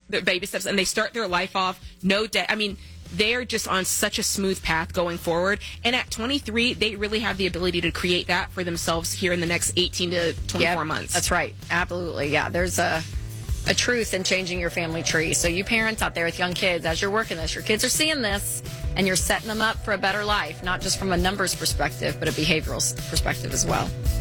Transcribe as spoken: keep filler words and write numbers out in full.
their baby steps, and they start their life off no debt. I mean, they're just on such a smooth path going forward. And at twenty-three, they really have the ability to create that for themselves here in the next eighteen to twenty-four Yep, months. That's right. Absolutely. Yeah. There's a, a truth in changing your family tree. So you parents out there with young kids, as you're working this, your kids are seeing this and you're setting them up for a better life, not just from a numbers perspective, but a behavioral s- perspective as well.